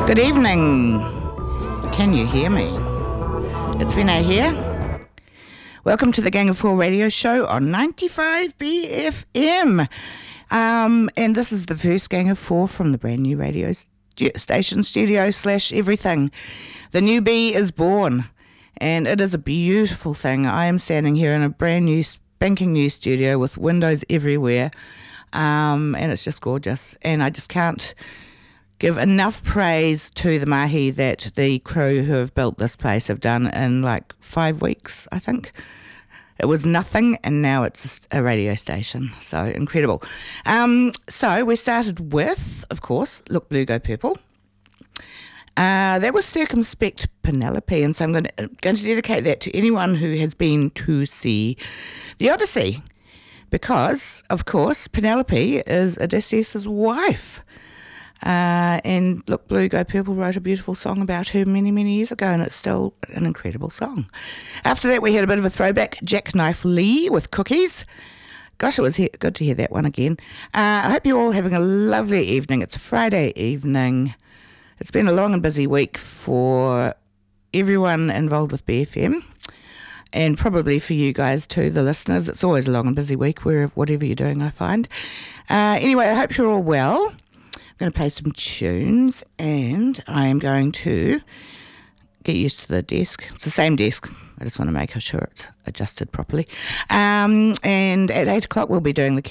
Good evening. Can you hear me? It's Vinay here. Welcome to the Gang of Four radio show on 95 BFM. And this is the first Gang of Four from the brand new radio station studio / everything. The new bee is born, and it is a beautiful thing. I am standing here in a brand new, spanking new studio with windows everywhere, and it's just gorgeous. And I just can't give enough praise to the mahi that the crew who have built this place have done in like 5 weeks, I think. It was nothing, and now it's a radio station. So incredible. So we started with, of course, Look Blue, Go Purple. That was Circumspect Penelope, and so I'm going to dedicate that to anyone who has been to see the Odyssey, because, of course, Penelope is Odysseus' wife. And Look Blue, Go Purple wrote a beautiful song about her many, many years ago, and it's still an incredible song. After that, we had a bit of a throwback, Jackknife Lee with Cookies. Gosh, it was good to hear that one again. I hope you're all having a lovely evening. It's a Friday evening. It's been a long and busy week for everyone involved with BFM, and probably for you guys too, the listeners. It's always a long and busy week, whatever you're doing, I find. Anyway, I hope you're all well. I'm going to play some tunes, and I am going to get used to the desk. It's the same desk. I just want to make sure it's adjusted properly. And at 8 o'clock, we'll be doing the